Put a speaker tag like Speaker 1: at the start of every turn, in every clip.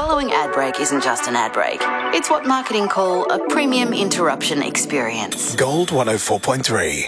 Speaker 1: following ad break isn't just an ad break. It's what marketing call a premium interruption experience.
Speaker 2: Gold 104.3.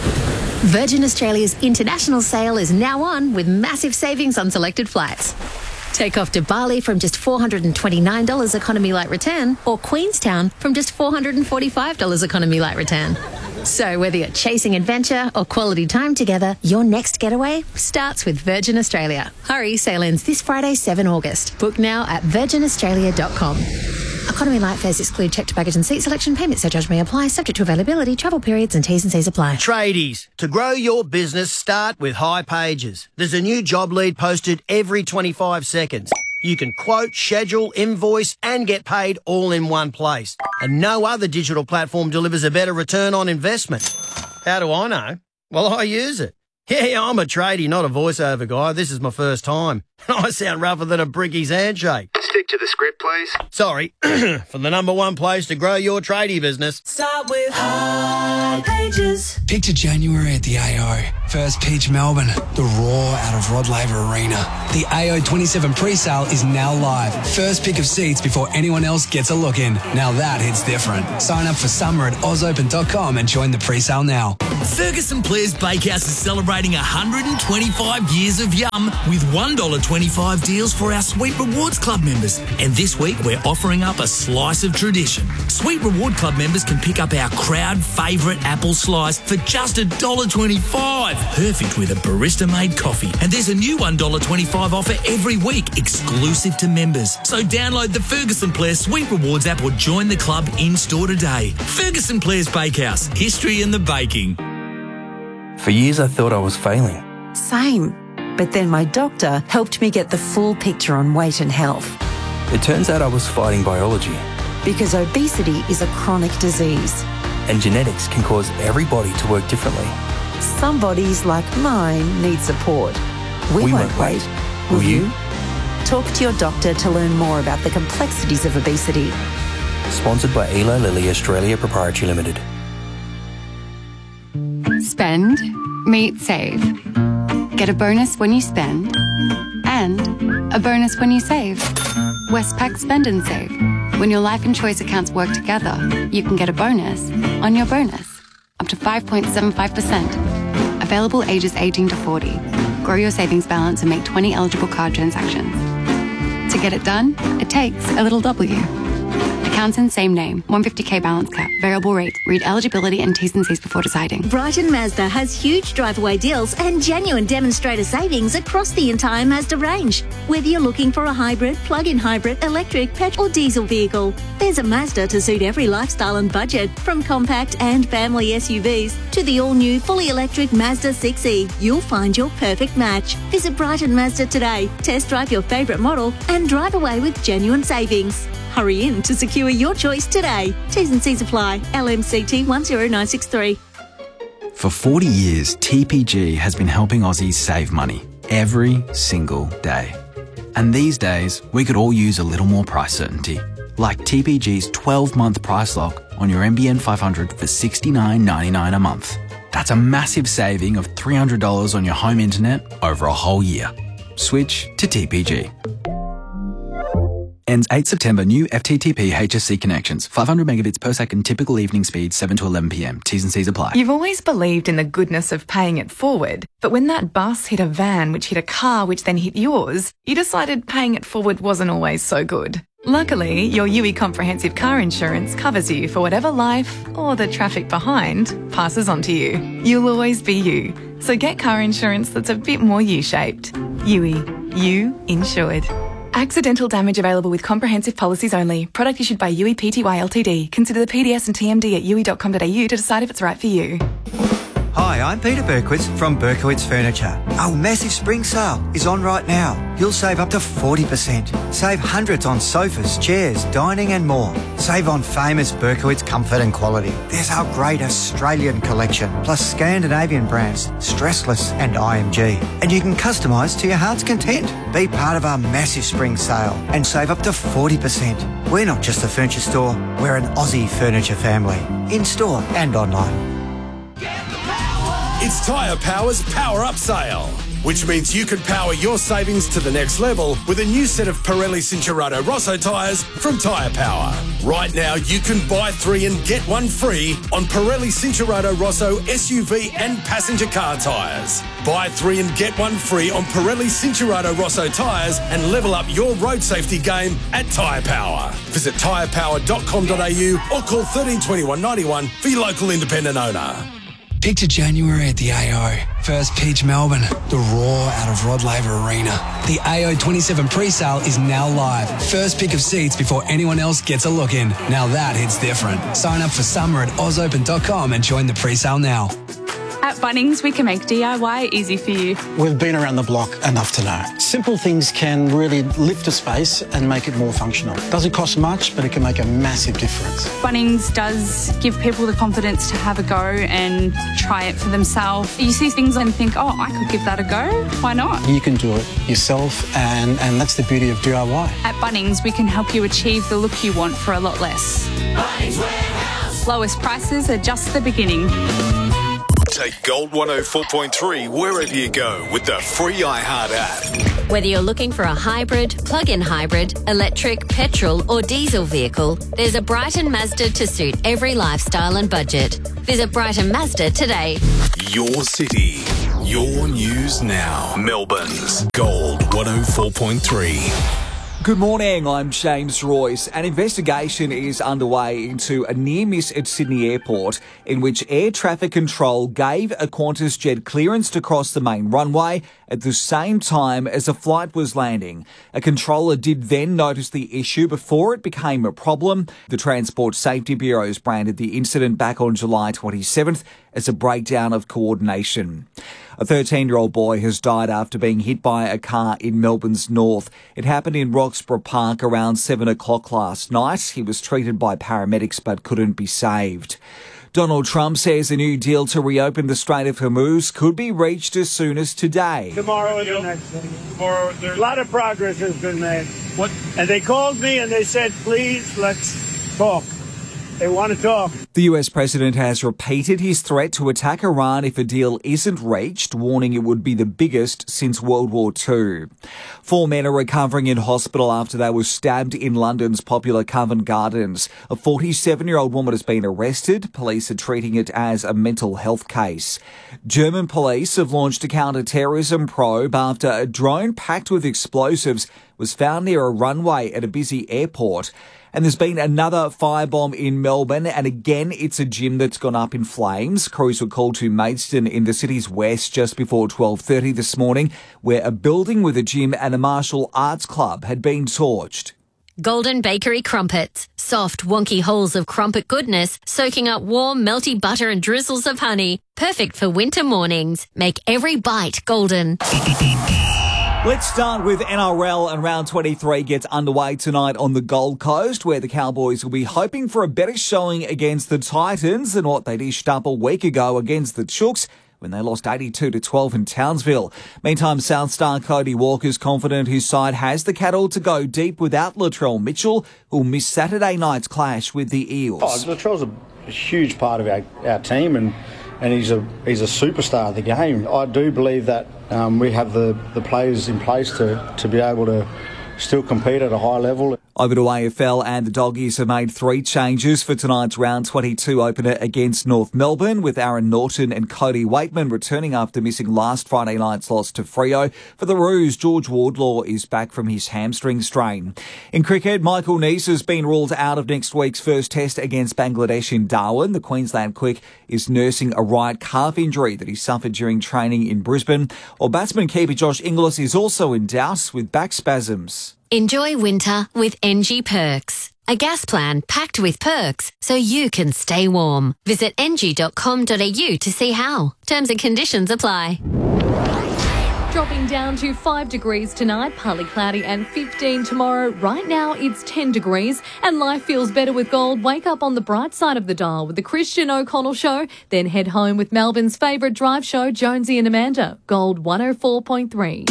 Speaker 3: Virgin Australia's international sale is now on with massive savings on selected flights. Take off to Bali from just $429 economy light return, or Queenstown from just $445 economy light return. So whether you're chasing adventure or quality time together, your next getaway starts with Virgin Australia. Hurry, sale ends this Friday, 7 August. Book now at virginaustralia.com. Economy light fares exclude check to baggage and seat selection. Payment surcharge may apply, subject to availability, travel periods and T's and C's apply.
Speaker 4: Tradies, to grow your business, start with High Pages. There's a new job lead posted every 25 seconds. You can quote, schedule, invoice and get paid all in one place. And no other digital platform delivers a better return on investment. How do I know? Well, I use it. Yeah, I'm a tradie, not a voiceover guy. This is my first time. I sound rougher than a bricky's handshake.
Speaker 5: Stick to the script, please.
Speaker 4: Sorry, for the number one place to grow your tradie business.
Speaker 6: Start with High Pages.
Speaker 7: Picture January at the AO. First pitch Melbourne, the roar out of Rod Laver Arena. The AO 27 pre-sale is now live. First pick of seats before anyone else gets a look in. Now that hits different. Sign up for summer at ausopen.com and join the pre-sale now.
Speaker 8: Ferguson Blair's Bakehouse is celebrating 125 years of yum with $1.25 deals for our Sweet Rewards Club members. And this week we're offering up a slice of tradition. Sweet Reward Club members can pick up our crowd favourite apple slice for just $1.25. Perfect with a barista-made coffee. And there's a new $1.25 offer every week, exclusive to members. So download the Ferguson Blair Sweet Rewards app or join the club in-store today. Ferguson Blair's Bakehouse. History in the baking.
Speaker 9: For years I thought I was failing.
Speaker 10: Same. But then my doctor helped me get the full picture on weight and health.
Speaker 9: It turns out I was fighting biology.
Speaker 10: Because obesity is a chronic disease.
Speaker 9: And genetics can cause every body to work differently.
Speaker 10: Some bodies, like mine, need support. We won't wait. Will you? Talk to your doctor to learn more about the complexities of obesity.
Speaker 9: Sponsored by Eli Lilly Australia Proprietary Limited.
Speaker 11: Spend, meet, save. Get a bonus when you spend and a bonus when you save. Westpac Spend and Save. When your life and choice accounts work together, you can get a bonus on your bonus. Up to 5.75%. Available ages 18 to 40. Grow your savings balance and make 20 eligible card transactions. To get it done, it takes a little W. Accounts in same name. 150k balance cap. Variable rate. Read eligibility and T's and C's before deciding.
Speaker 12: Brighton Mazda has huge drive-away deals and genuine demonstrator savings across the entire Mazda range. Whether you're looking for a hybrid, plug-in hybrid, electric, petrol or diesel vehicle, there's a Mazda to suit every lifestyle and budget. From compact and family SUVs to the all-new fully electric Mazda 6e, you'll find your perfect match. Visit Brighton Mazda today. Test drive your favourite model and drive away with genuine savings. Hurry in to secure your choice today. T's and C's apply. LMCT 10963.
Speaker 13: For 40 years, TPG has been helping Aussies save money every single day. And these days, we could all use a little more price certainty. Like TPG's 12-month price lock on your NBN 500 for $69.99 a month. That's a massive saving of $300 on your home internet over a whole year. Switch to TPG. Ends 8 September. New FTTP HSC connections. 500 megabits per second. Typical evening speed 7 to 11 p.m. T's and C's apply.
Speaker 14: You've always believed in the goodness of paying it forward. But when that bus hit a van, which hit a car, which then hit yours, you decided paying it forward wasn't always so good. Luckily, your UE Comprehensive Car Insurance covers you for whatever life, or the traffic behind, passes on to you. You'll always be you. So get car insurance that's a bit more U-shaped. UE. You insured. Accidental damage available with comprehensive policies only. Product issued by UE Pty Ltd. Consider the PDS and TMD at UE.com.au to decide if it's right for you.
Speaker 15: Hi, I'm Peter Berkowitz from Berkowitz Furniture. Our massive spring sale is on right now. You'll save up to 40%. Save hundreds on sofas, chairs, dining and more. Save on famous Berkowitz comfort and quality. There's our great Australian collection, plus Scandinavian brands, Stressless and IMG. And you can customise to your heart's content. Be part of our massive spring sale and save up to 40%. We're not just a furniture store, we're an Aussie furniture family. In-store and online.
Speaker 16: It's Tyre Power's Power Up Sale.
Speaker 2: which means you can power your savings to the next level with a new set of Pirelli Cincherato Rosso tyres from Tyre Power. Right now, you can buy 3 and get 1 free on Pirelli Cincherato Rosso SUV and passenger car tyres. Buy 3 and get 1 free on Pirelli Cincherato Rosso tyres and level up your road safety game at Tyre Power. Visit tyrepower.com.au or call 1321 91 for your local independent owner.
Speaker 7: Picture January at the AO. First pitch Melbourne. The roar out of Rod Laver Arena. The AO 27 pre-sale is now live. First pick of seats before anyone else gets a look in. Now that hits different. Sign up for summer at ausopen.com and join the pre-sale now.
Speaker 5: At Bunnings, we can make DIY easy for you.
Speaker 16: We've been around the block enough to know. Simple things can really lift a space and make it more functional. Doesn't cost much, but it can make a massive difference.
Speaker 5: Bunnings does give people the confidence to have a go and try it for themselves. You see things and think, oh, I could give that a go. Why not?
Speaker 16: You can do it yourself, and that's the beauty of DIY.
Speaker 5: At Bunnings, we can help you achieve the look you want for a lot less. Bunnings Warehouse. Lowest prices are just the beginning.
Speaker 2: Take Gold 104.3 wherever you go with the free iHeart app.
Speaker 3: Whether you're looking for a hybrid, plug-in hybrid, electric, petrol or diesel vehicle, there's a Brighton Mazda to suit every lifestyle and budget. Visit Brighton Mazda today.
Speaker 2: Your city, your news now. Melbourne's Gold 104.3.
Speaker 17: Good morning, I'm James Royce. An investigation is underway into a near miss at Sydney Airport in which air traffic control gave a Qantas jet clearance to cross the main runway at the same time as a flight was landing. A controller did then notice the issue before it became a problem. The Transport Safety Bureau's branded the incident back on July 27th as a breakdown of coordination. A 13-year-old boy has died after being hit by a car in Melbourne's north. It happened in Roxburgh Park around 7 o'clock last night. He was treated by paramedics but couldn't be saved. Donald Trump says a new deal to reopen the Strait of Hormuz could be reached as soon as today.
Speaker 18: Tomorrow is the next thing. A lot of progress has been made. And they called me and they said, please, let's talk. They want to talk.
Speaker 17: The US president has repeated his threat to attack Iran if a deal isn't reached, warning it would be the biggest since World War II. 4 men are recovering in hospital after they were stabbed in London's popular Covent Gardens. A 47-year-old woman has been arrested. Police are treating it as a mental health case. German police have launched a counter-terrorism probe after a drone packed with explosives was found near a runway at a busy airport. And there's been another firebomb in Melbourne, and again, it's a gym that's gone up in flames. Crews were called to Maidstone in the city's west just before 12:30 this morning, where a building with a gym and a martial arts club had been torched.
Speaker 3: Golden Bakery Crumpets. Soft, wonky holes of crumpet goodness, soaking up warm, melty butter and drizzles of honey. Perfect for winter mornings. Make every bite golden.
Speaker 17: Let's start with NRL, and round 23 gets underway tonight on the Gold Coast, where the Cowboys will be hoping for a better showing against the Titans than what they dished up a week ago against the Chooks when they lost 82-12 in Townsville. Meantime, South Star Cody Walker's confident his side has the cattle to go deep without Latrell Mitchell, who'll miss Saturday night's clash with the Eels.
Speaker 19: Latrell's a huge part of our team, and he's a superstar of the game. I do believe that we have the players in place to be able to still compete at a high level.
Speaker 17: Over to AFL, and the Doggies have made 3 changes for tonight's round 22 opener against North Melbourne, with Aaron Norton and Cody Waitman returning after missing last Friday night's loss to Freo. For the Roos, George Wardlaw is back from his hamstring strain. In cricket, Michael Neese has been ruled out of next week's first test against Bangladesh in Darwin. The Queensland quick is nursing a right calf injury that he suffered during training in Brisbane. Or batsman keeper Josh Inglis is also in doubt with back spasms.
Speaker 3: Enjoy winter with NG Perks. A gas plan packed with perks so you can stay warm. Visit ng.com.au to see how. Terms and conditions apply.
Speaker 20: Dropping down to 5 degrees tonight, partly cloudy, and 15 tomorrow. Right now it's 10 degrees and life feels better with gold. Wake up on the bright side of the dial with the Christian O'Connell Show, then head home with Melbourne's favourite drive show, Jonesy and Amanda. Gold 104.3.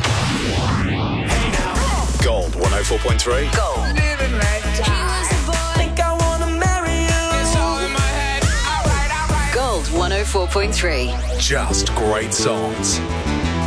Speaker 2: Gold 104.3.
Speaker 6: Gold. Living right down. Think I wanna marry you. It's all in my head. All right.
Speaker 1: Gold 104.3.
Speaker 2: Just great songs.